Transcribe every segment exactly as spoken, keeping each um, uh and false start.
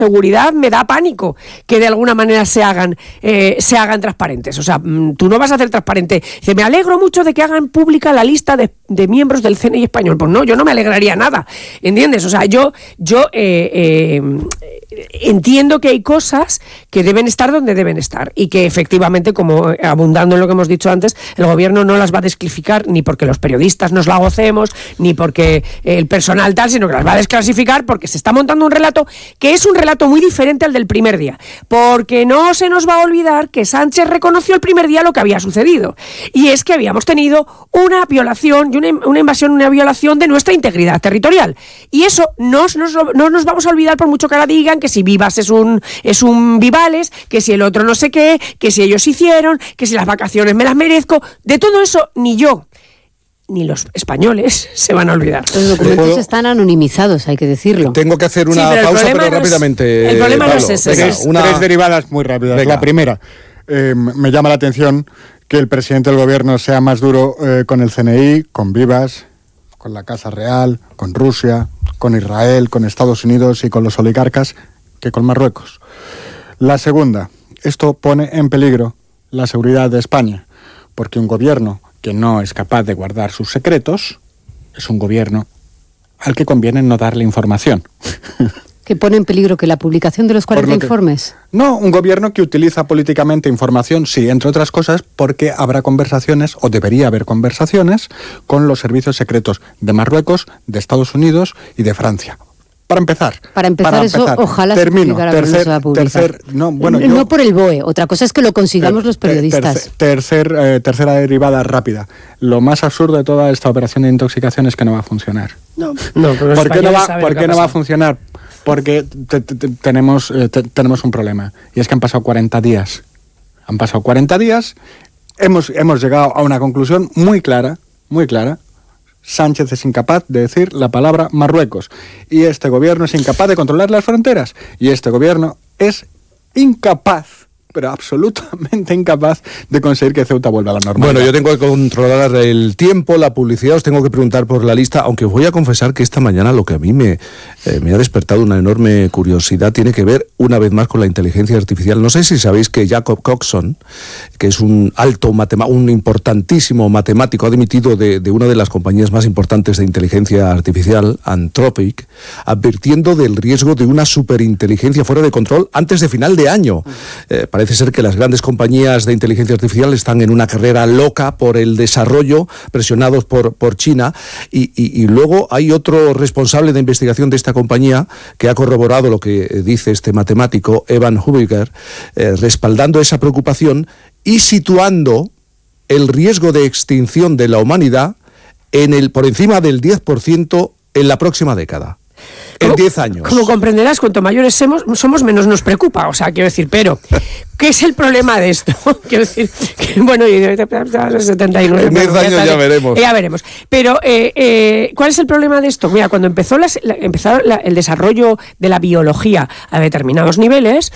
seguridad me da pánico que de alguna manera se hagan eh, se hagan transparentes. O sea, tú no vas a hacer transparente. Dice, me alegro mucho de que hagan pública la lista de, de miembros del C N I español. Pues no, yo no me alegraría nada, ¿entiendes? O sea, yo, yo eh, eh, entiendo que hay cosas que deben estar donde deben estar y que efectivamente, como abundando en lo que hemos dicho antes, el gobierno no las va a desclasificar ni porque los periodistas nos la gocemos, ni porque el personal tal, sino que las va a desclasificar porque se está montando un relato que es un relato muy diferente al del primer día, porque no se nos va a olvidar que Sánchez reconoció el primer día lo que había sucedido, y es que habíamos tenido una violación y una, una invasión, una violación de nuestra integridad territorial, y eso no nos, no nos vamos a olvidar por mucho que ahora digan que si Vivas es un, es un Vivales, que si el otro no sé qué, que si ellos hicieron, que si las vacaciones me las merezco. De todo eso ni yo ni los españoles se van a olvidar. Los documentos ¿Puedo? están anonimizados, hay que decirlo. Tengo que hacer una sí, pero pausa, pero no rápidamente. Es, el problema Pablo, no es ese. venga, Tres, una... tres derivadas muy rápidas. Venga. La primera, eh, me llama la atención que el presidente del gobierno sea más duro eh, con el C N I, con Vivas, con la Casa Real, con Rusia, con Israel, con Estados Unidos y con los oligarcas, que con Marruecos. La segunda, esto pone en peligro la seguridad de España, porque un gobierno que no es capaz de guardar sus secretos es un gobierno al que conviene no darle información. ¿Que pone en peligro que la publicación de los cuarenta que, informes? No, un gobierno que utiliza políticamente información, sí, entre otras cosas, porque habrá conversaciones, o debería haber conversaciones, con los servicios secretos de Marruecos, de Estados Unidos y de Francia. Para empezar. Para empezar, para eso, empezar. ojalá Termino, se tercer, la tercer, no, bueno, no, yo, no por el B O E, otra cosa es que lo consigamos ter, los periodistas. Tercer, tercer, eh, tercera derivada rápida. Lo más absurdo de toda esta operación de intoxicación es que no va a funcionar. No, no, pero ¿Por qué no va, ¿por qué no va a funcionar? Porque te, te, te, tenemos, eh, te, tenemos un problema, y es que han pasado cuarenta días. Han pasado cuarenta días, hemos, hemos llegado a una conclusión muy clara, muy clara. Sánchez es incapaz de decir la palabra Marruecos, y este gobierno es incapaz de controlar las fronteras, y este gobierno es incapaz, pero absolutamente incapaz de conseguir que Ceuta vuelva a la normalidad. Bueno, yo tengo que controlar el tiempo, la publicidad, os tengo que preguntar por la lista, aunque os voy a confesar que esta mañana lo que a mí me, eh, me ha despertado una enorme curiosidad tiene que ver una vez más con la inteligencia artificial. No sé si sabéis que Jacob Coxon, que es un alto matemático, un importantísimo matemático, ha dimitido de, de una de las compañías más importantes de inteligencia artificial, Anthropic, advirtiendo del riesgo de una superinteligencia fuera de control antes de final de año. Eh, Parece ser que las grandes compañías de inteligencia artificial están en una carrera loca por el desarrollo, presionados por, por China, y, y, y luego hay otro responsable de investigación de esta compañía que ha corroborado lo que dice este matemático, Evan Hubiger, eh, respaldando esa preocupación y situando el riesgo de extinción de la humanidad en el, por encima del diez por ciento en la próxima década. En diez años. Como comprenderás, cuanto mayores somos, somos, menos nos preocupa. O sea, quiero decir, pero, ¿qué es el problema de esto? Quiero decir, que, bueno, setenta y nueve. En diez años ya, ya veremos. Ya veremos. Pero, eh, eh, ¿cuál es el problema de esto? Mira, cuando empezó, las, la, empezó la, el desarrollo de la biología a determinados niveles,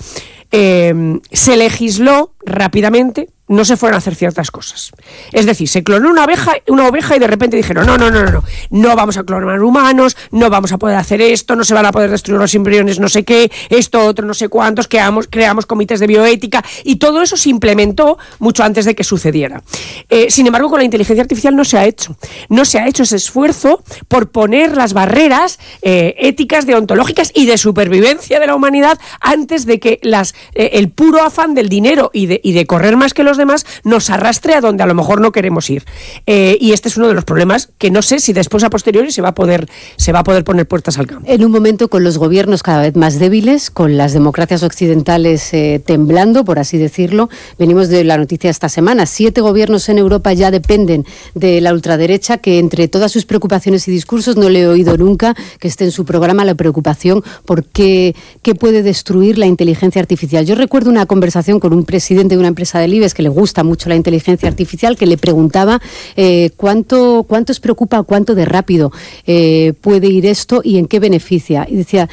eh, se legisló rápidamente, no se fueron a hacer ciertas cosas. Es decir, se clonó una oveja, una oveja y de repente dijeron, no, no, no, no, no, no vamos a clonar humanos, no vamos a poder hacer esto, no se van a poder destruir los embriones no sé qué, esto, otro, no sé cuántos, creamos, creamos comités de bioética, y todo eso se implementó mucho antes de que sucediera. Eh, sin embargo, con la inteligencia artificial no se ha hecho. No se ha hecho ese esfuerzo por poner las barreras eh, éticas, deontológicas y de supervivencia de la humanidad antes de que las, eh, el puro afán del dinero y de, y de correr más que los demás nos arrastre a donde a lo mejor no queremos ir. Eh, y este es uno de los problemas que no sé si después a posteriori se va a poder se va a poder poner puertas al campo. En un momento con los gobiernos cada vez más débiles, con las democracias occidentales eh, temblando, por así decirlo, venimos de la noticia esta semana, siete gobiernos en Europa ya dependen de la ultraderecha, que entre todas sus preocupaciones y discursos no le he oído nunca que esté en su programa la preocupación por qué, qué puede destruir la inteligencia artificial. Yo recuerdo una conversación con un presidente de una empresa del IBEX que le gusta mucho la inteligencia artificial, que le preguntaba eh, cuánto, cuánto os preocupa, cuánto de rápido eh, puede ir esto y en qué beneficia. Y decía,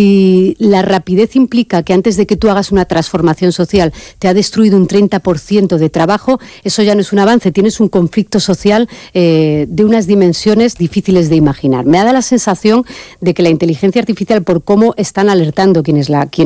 si la rapidez implica que antes de que tú hagas una transformación social te ha destruido un treinta por ciento de trabajo, eso ya no es un avance, tienes un conflicto social eh, de unas dimensiones difíciles de imaginar. Me da la sensación de que la inteligencia artificial, por cómo están alertando quienes la... Quienes